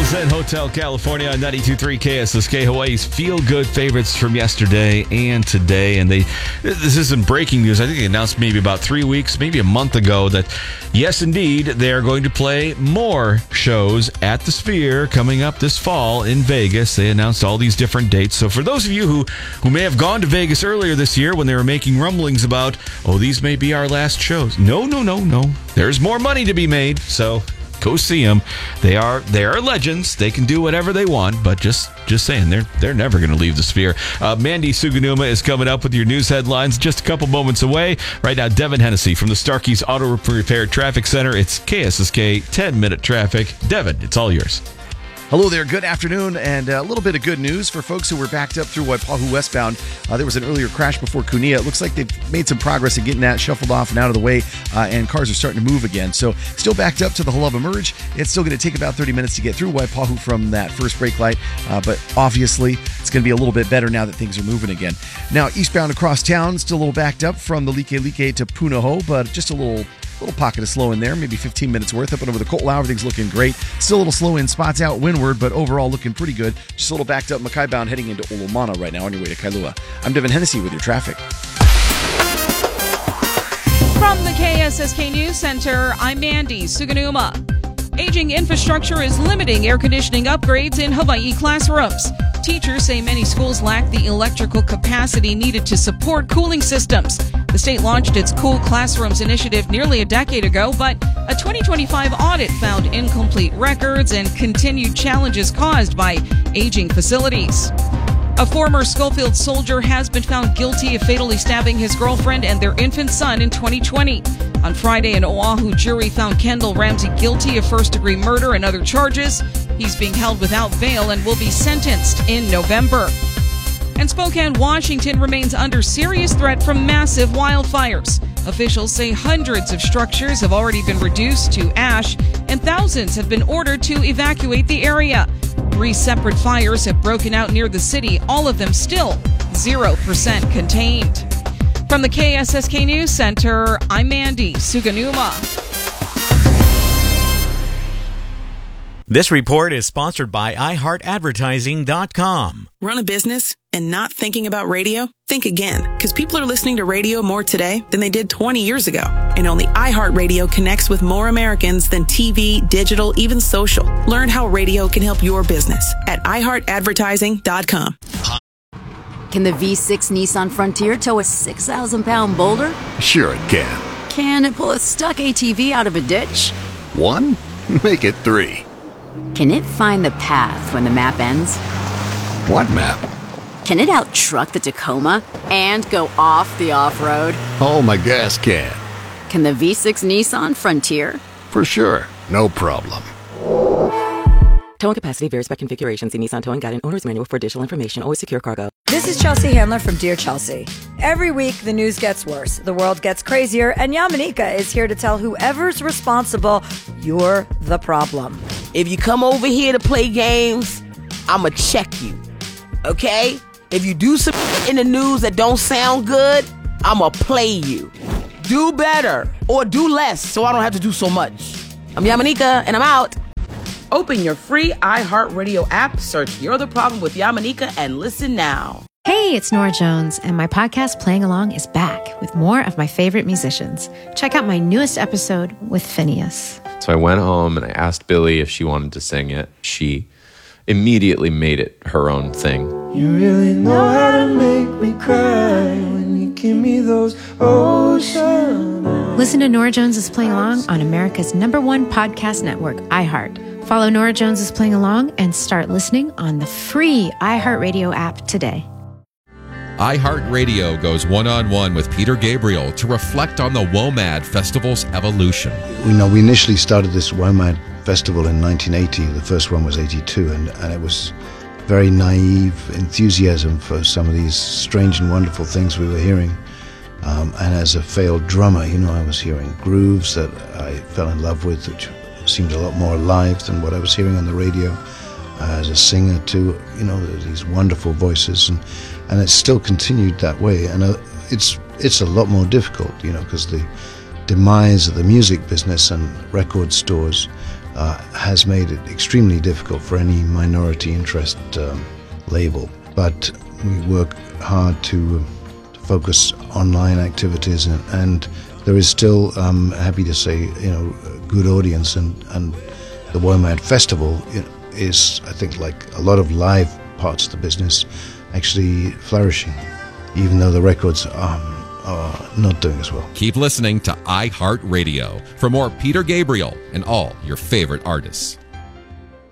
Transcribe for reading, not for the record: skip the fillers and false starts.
Zen Hotel California on 92.3 KSSK, Hawaii's feel-good favorites from yesterday and today. And this isn't breaking news. I think they announced maybe about 3 weeks, maybe a month ago, that yes, indeed, they are going to play more shows at the Sphere coming up this fall in Vegas. They announced all these different dates. So for those of you who may have gone to Vegas earlier this year when they were making rumblings about, these may be our last shows. No. There's more money to be made, so go see them. They are legends. They can do whatever they want, but just saying, they're never going to leave the Sphere. Mandy Suganuma is coming up with your news headlines just a couple moments away. Right now, Devin Hennessy from the Starkey's Auto Repair Traffic Center. It's KSSK 10-minute traffic. Devin, it's all yours. Hello there, good afternoon, and a little bit of good news for folks who were backed up through Waipahu westbound. There was an earlier crash before Kunia. It looks like they've made some progress in getting that shuffled off and out of the way, and cars are starting to move again. So still backed up to the Haluva Merge. It's still going to take about 30 minutes to get through Waipahu from that first brake light, but obviously it's going to be a little bit better now that things are moving again. Now, eastbound across town, still a little backed up from the Like to Punahou, but just a little pocket of slow in there, maybe 15 minutes worth. Up and over the Ko'olau, everything's looking great. Still a little slow in spots out windward, but overall looking pretty good. Just a little backed up Mackay bound heading into Olomana right now on your way to Kailua. I'm Devin Hennessy with your traffic. From the KSSK News Center, I'm Mandy Suganuma. Aging infrastructure is limiting air conditioning upgrades in Hawaii classrooms. Teachers say many schools lack the electrical capacity needed to support cooling systems. The state launched its Cool Classrooms initiative nearly a decade ago, but a 2025 audit found incomplete records and continued challenges caused by aging facilities. A former Schofield soldier has been found guilty of fatally stabbing his girlfriend and their infant son in 2020. On Friday, an Oahu jury found Kendall Ramsey guilty of first-degree murder and other charges. He's being held without bail and will be sentenced in November. And Spokane, Washington remains under serious threat from massive wildfires. Officials say hundreds of structures have already been reduced to ash and thousands have been ordered to evacuate the area. 3 separate fires have broken out near the city, all of them still 0% contained. From the KSSK News Center, I'm Mandy Suganuma. This report is sponsored by iHeartAdvertising.com. Run a business and not thinking about radio? Think again, because people are listening to radio more today than they did 20 years ago. And only iHeartRadio connects with more Americans than TV, digital, even social. Learn how radio can help your business at iHeartAdvertising.com. Can the V6 Nissan Frontier tow a 6,000-pound boulder? Sure it can. Can it pull a stuck ATV out of a ditch? 1? Make it 3. Can it find the path when the map ends? What map? Can it out-truck the Tacoma and go off the off-road? Oh, my gas can. Can the V6 Nissan Frontier? For sure. No problem. Towing capacity varies by configuration. See Nissan Towing Guide and Owner's Manual for additional information. Always secure cargo. This is Chelsea Handler from Dear Chelsea. Every week, the news gets worse. The world gets crazier, and Yamanika is here to tell whoever's responsible, you're the problem. If you come over here to play games, I'ma check you. Okay? If you do some in the news that don't sound good, I'ma play you. Do better or do less so I don't have to do so much. I'm Yamanika, and I'm out. Open your free iHeartRadio app, search You're the Problem with Yamanika, and listen now. Hey, it's Nora Jones, and my podcast Playing Along is back with more of my favorite musicians. Check out my newest episode with Phineas. So I went home and I asked Billy if she wanted to sing it. She immediately made it her own thing. You really know how to make me cry when you give me those ocean eyes. Listen to Nora Jones is Playing Along on America's #1 podcast network, iHeart. Follow Nora Jones is Playing Along and start listening on the free iHeartRadio app today. iHeartRadio goes one-on-one with Peter Gabriel to reflect on the WOMAD Festival's evolution. We initially started this WOMAD Festival in 1980. The first one was 82, and it was very naive enthusiasm for some of these strange and wonderful things we were hearing. And as a failed drummer, I was hearing grooves that I fell in love with, which seemed a lot more alive than what I was hearing on the radio. As a singer too, these wonderful voices, and it's still continued that way. And it's a lot more difficult, because the demise of the music business and record stores has made it extremely difficult for any minority interest label. But we work hard to focus online activities, and there is still, happy to say, a good audience, and the WOMAD Festival is, I think, like a lot of live parts of the business, actually flourishing, even though the records are not doing as well. Keep listening to iHeartRadio for more Peter Gabriel and all your favorite artists.